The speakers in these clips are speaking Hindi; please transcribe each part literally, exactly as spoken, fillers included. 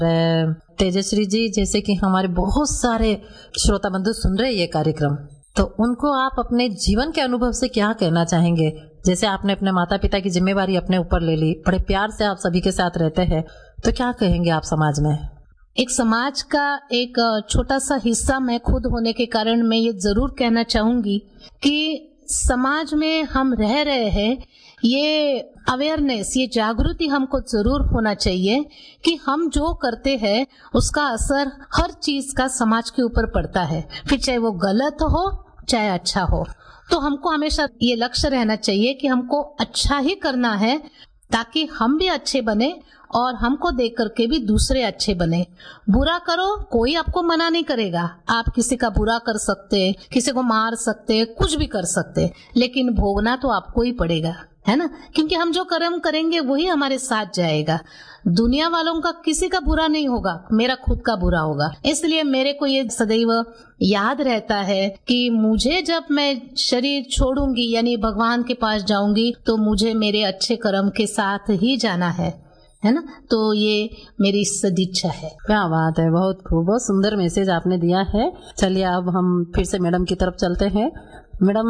तेजश्री जी, जैसे कि हमारे बहुत सारे श्रोता बंधु सुन रहे ये कार्यक्रम, तो उनको आप अपने जीवन के अनुभव से क्या कहना चाहेंगे? जैसे आपने अपने माता पिता की जिम्मेवारी अपने ऊपर ले ली, बड़े प्यार से आप सभी के साथ रहते हैं, तो क्या कहेंगे आप समाज में? एक समाज का एक छोटा सा हिस्सा मैं खुद होने के कारण मैं ये जरूर कहना चाहूंगी कि समाज में हम रह रहे हैं, ये अवेयरनेस, ये जागृति हमको जरूर होना चाहिए कि हम जो करते हैं उसका असर हर चीज का समाज के ऊपर पड़ता है, फिर चाहे वो गलत हो चाहे अच्छा हो। तो हमको हमेशा ये लक्ष्य रहना चाहिए कि हमको अच्छा ही करना है ताकि हम भी अच्छे बने और हमको देख करके भी दूसरे अच्छे बने। बुरा करो, कोई आपको मना नहीं करेगा, आप किसी का बुरा कर सकते, किसी को मार सकते, कुछ भी कर सकते, लेकिन भोगना तो आपको ही पड़ेगा, है ना? क्योंकि हम जो कर्म करेंगे वही हमारे साथ जाएगा। दुनिया वालों का किसी का बुरा नहीं होगा, मेरा खुद का बुरा होगा। इसलिए मेरे को ये सदैव याद रहता है कि मुझे जब मैं शरीर छोड़ूंगी यानी भगवान के पास जाऊंगी तो मुझे मेरे अच्छे कर्म के साथ ही जाना है, है ना? तो ये मेरी सदिच्छा है। क्या बात है, बहुत खूब, बहुत सुंदर मैसेज आपने दिया है। चलिए अब हम फिर से मैडम की तरफ चलते हैं। मैडम,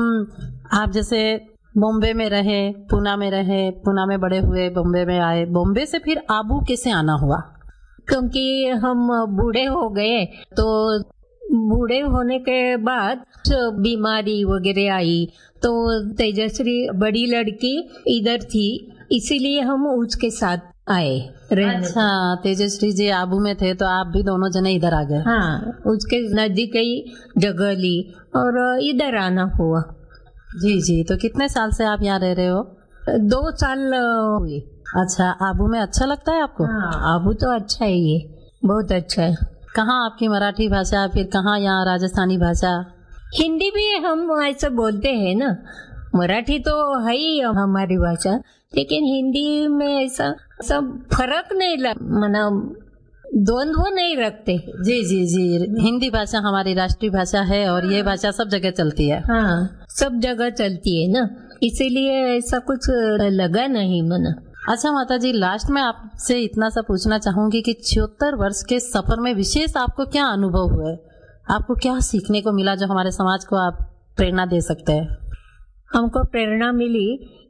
आप जैसे बॉम्बे में रहे, पूना में रहे, पूना में बड़े हुए, बॉम्बे में आए, बॉम्बे से फिर आबू कैसे आना हुआ? क्योंकि हम बूढ़े हो गए, तो बूढ़े होने के बाद बीमारी वगैरह आई, तो तेजश्री बड़ी लड़की इधर थी, इसीलिए हम उसके साथ आए। अच्छा, तेजश्री जी आबू में थे तो आप भी दोनों जने इधर आ गए? हाँ, उसके नजदीक ही जगह ली और इधर आना हुआ। जी जी, तो कितने साल से आप यहाँ रह रहे हो? दो साल हुए। अच्छा, आबू में अच्छा लगता है आपको? हाँ, आबू तो अच्छा है, ये बहुत अच्छा है। कहाँ आपकी मराठी भाषा, फिर कहाँ यहाँ राजस्थानी भाषा? हिंदी भी हम ऐसे बोलते हैं ना, मराठी तो है ही हमारी भाषा, लेकिन हिंदी में ऐसा सब फर्क नहीं लग, मतलब द्वंद्व नहीं रखते। जी जी जी, हिंदी भाषा हमारी राष्ट्रीय भाषा है और ये भाषा सब जगह चलती है। हाँ, सब जगह चलती है ना, इसीलिए ऐसा कुछ लगा नहीं मना। अच्छा माता जी, लास्ट में आपसे इतना सा पूछना चाहूंगी कि छिहत्तर वर्ष के सफर में विशेष आपको क्या अनुभव हुए? आपको क्या सीखने को मिला जो हमारे समाज को आप प्रेरणा दे सकते हैं? हमको प्रेरणा मिली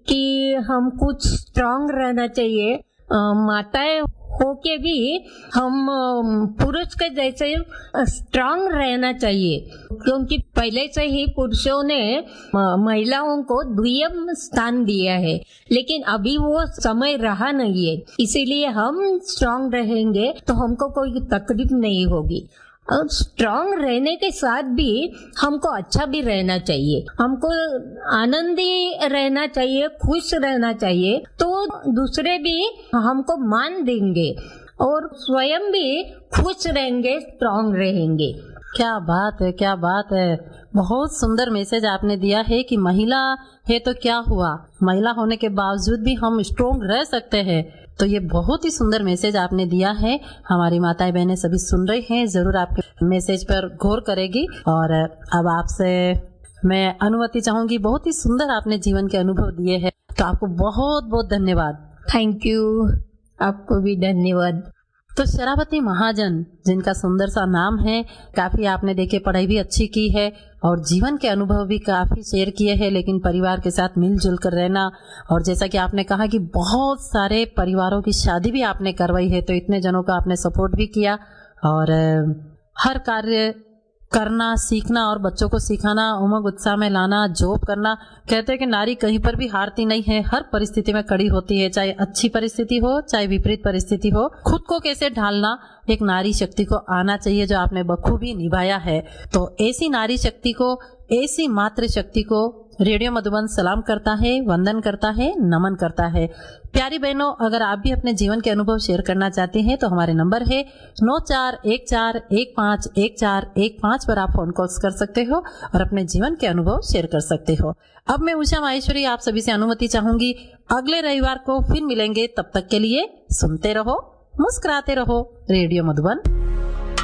कि हम कुछ स्ट्रांग रहना चाहिए, माताएं होके भी हम पुरुष के जैसे स्ट्रांग रहना चाहिए, क्योंकि पहले से ही पुरुषों ने महिलाओं को द्वितीय स्थान दिया है, लेकिन अभी वो समय रहा नहीं है, इसीलिए हम स्ट्रांग रहेंगे तो हमको कोई तकलीफ नहीं होगी। और स्ट्रांग रहने के साथ भी हमको अच्छा भी रहना चाहिए, हमको आनंदी रहना चाहिए, खुश रहना चाहिए, तो दूसरे भी हमको मान देंगे और स्वयं भी खुश रहेंगे, स्ट्रांग रहेंगे। क्या बात है, क्या बात है, बहुत सुंदर मैसेज आपने दिया है कि महिला है तो क्या हुआ, महिला होने के बावजूद भी हम स्ट्रांग रह सकते हैं। तो ये बहुत ही सुंदर मैसेज आपने दिया है। हमारी माताएं बहनें सभी सुन रही हैं, जरूर आपके मैसेज पर गौर करेगी। और अब आपसे मैं अनुमति चाहूंगी, बहुत ही सुंदर आपने जीवन के अनुभव दिए हैं, तो आपको बहुत बहुत धन्यवाद। थैंक यू, आपको भी धन्यवाद। तो शरावती महाजन, जिनका सुंदर सा नाम है, काफी आपने देखे पढ़ाई भी अच्छी की है और जीवन के अनुभव भी काफी शेयर किए हैं, लेकिन परिवार के साथ मिलजुल कर रहना, और जैसा कि आपने कहा कि बहुत सारे परिवारों की शादी भी आपने करवाई है, तो इतने जनों का आपने सपोर्ट भी किया और हर कार्य करना, सीखना और बच्चों को सिखाना, उमंग उत्साह में लाना, जॉब करना। कहते हैं कि नारी कहीं पर भी हारती नहीं है, हर परिस्थिति में कड़ी होती है, चाहे अच्छी परिस्थिति हो चाहे विपरीत परिस्थिति हो। खुद को कैसे ढालना एक नारी शक्ति को आना चाहिए, जो आपने बखूबी निभाया है। तो ऐसी नारी शक्ति को, ऐसी मातृ शक्ति को रेडियो मधुबन सलाम करता है, वंदन करता है, नमन करता है। प्यारी बहनों, अगर आप भी अपने जीवन के अनुभव शेयर करना चाहते हैं तो हमारे नंबर है नौ चार एक चार एक पाँच एक चार एक पाँच पर आप फोन कॉल्स कर सकते हो और अपने जीवन के अनुभव शेयर कर सकते हो। अब मैं उषा माहेश्वरी आप सभी से अनुमति चाहूंगी, अगले रविवार को फिर मिलेंगे। तब तक के लिए सुनते रहो, मुस्कुराते रहो, रेडियो मधुबन।